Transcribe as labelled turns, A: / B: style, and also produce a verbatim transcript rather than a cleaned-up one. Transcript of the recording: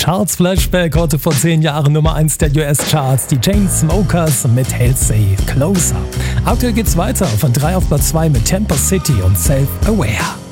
A: Charts-Flashback, heute vor zehn Jahren Nummer eins der U S-Charts, die Chainsmokers mit Halsey Closer. Aktuell geht's weiter, von drei auf Platz zwei mit Temper City und Self-Aware.